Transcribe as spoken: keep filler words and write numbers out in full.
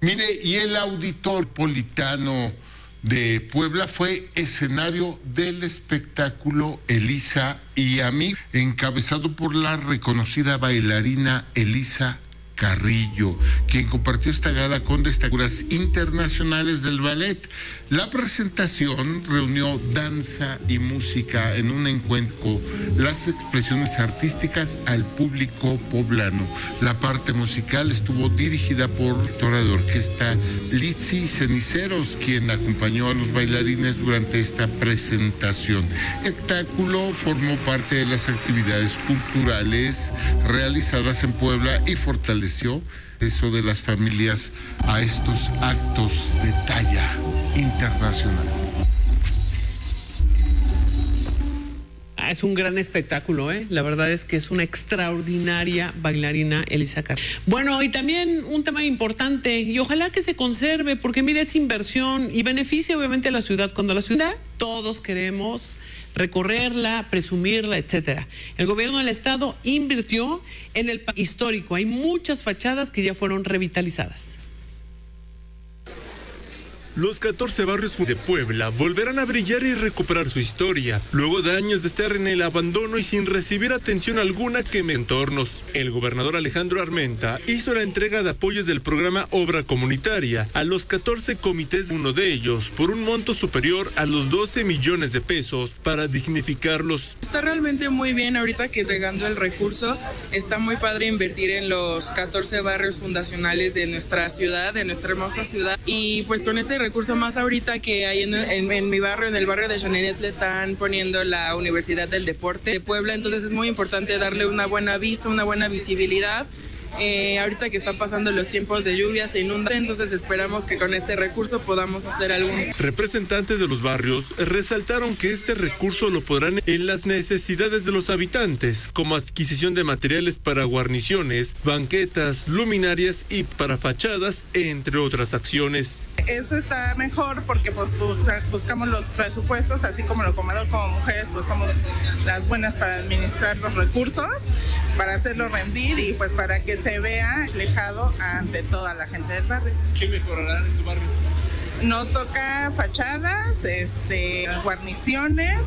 Mire, y el Auditorio Metropolitano de Puebla fue escenario del espectáculo Elisa y Amigos, encabezado por la reconocida bailarina Elisa Carrillo, quien compartió esta gala con destacadas internacionales del ballet. La presentación reunió danza y música en un encuentro con las expresiones artísticas al público poblano. La parte musical estuvo dirigida por la directora de orquesta Litsi Ceniceros, quien acompañó a los bailarines durante esta presentación. El espectáculo formó parte de las actividades culturales realizadas en Puebla y fortaleció eso de las familias a estos actos de talla internacional. Es un gran espectáculo, ¿eh? La verdad es que es una extraordinaria bailarina Elisa Carrillo. Bueno, y también un tema importante, y ojalá que se conserve, porque mire, es inversión y beneficia obviamente a la ciudad. Cuando la ciudad, todos queremos recorrerla, presumirla, etcétera. El gobierno del estado invirtió en el histórico. Hay muchas fachadas que ya fueron revitalizadas. Los catorce barrios de Puebla volverán a brillar y recuperar su historia, luego de años de estar en el abandono y sin recibir atención alguna que en entornos. El gobernador Alejandro Armenta hizo la entrega de apoyos del programa Obra Comunitaria a los catorce comités, uno de ellos, por un monto superior a los doce millones de pesos para dignificarlos. Está realmente muy bien ahorita que regando el recurso, está muy padre invertir en los catorce barrios fundacionales de nuestra ciudad, de nuestra hermosa ciudad, y pues con este recurso más ahorita que hay en, en, en mi barrio, en el barrio de Xonenet, le están poniendo la Universidad del Deporte de Puebla, entonces es muy importante darle una buena vista, una buena visibilidad. Eh, ahorita que están pasando los tiempos de lluvia se inunda, entonces esperamos que con este recurso podamos hacer algún. Representantes de los barrios resaltaron que este recurso lo podrán en las necesidades de los habitantes, como adquisición de materiales para guarniciones, banquetas, luminarias y para fachadas, entre otras acciones. Eso está mejor porque pues buscamos los presupuestos, así como el comedor, como mujeres pues somos las buenas para administrar los recursos, para hacerlo rendir y pues para que se vea reflejado ante toda la gente del barrio. ¿Qué mejorarán en tu barrio? Nos toca fachadas, este, guarniciones.